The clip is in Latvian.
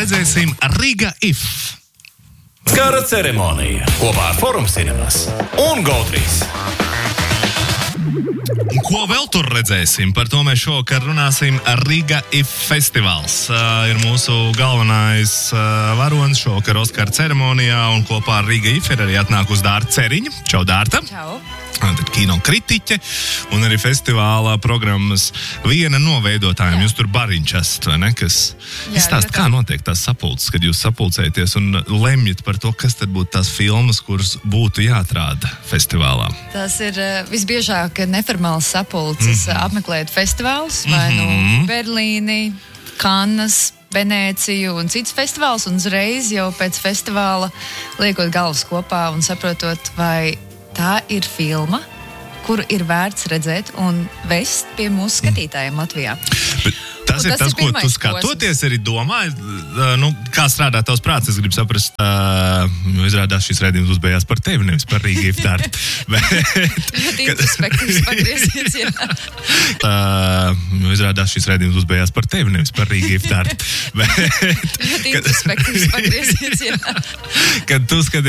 redzēsim Riga IF. Kara ceremonija kopā ar Forum Cinemas un GO3. Ko vēl tur redzēsim? Par to mēs šovakar runāsim. Riga IF festivāls ir mūsu galvenais varonis šovakar Oskara ceremonijā, un kopā ar Riga IF ir arī atnākusi Dārta Ceriņa. Čau, Dārta! Čau! Tad kino kritiķe un arī festivālā programmas viena no veidotājiem. Jūs tur bariņš esat, vai ne? Izstāst, kā notiek tās sapulces, kad jūs sapulcēties un lemjat par to, kas tad būtu tās filmas, kuras būtu jāatrāda festivālā? Tas ir visbiežāk neformāls sapulces, apmeklējot festivālus, vai nu Berlīni, Kannas, Venēciju un cits festivāls, un uzreiz jau pēc festivāla liekot galvas kopā un saprotot, vai tā ir filma, kuru ir vērts redzēt un vest pie mūsu skatītājiem Latvijā. Bet tas ir tas, ko tu skatoties arī domāji, kā strādā tavs prāts. Es gribu saprast, izrādās šis raidījums uzbējās par tevi, nevis par Riga IF Dārtu. Introspektīvs pagrieziens, jā. Izrādās šis raidījums uzbējās par tevi, nevis par Riga IF Dārtu. Introspektīvs pagrieziens, jā. Kad tu skaties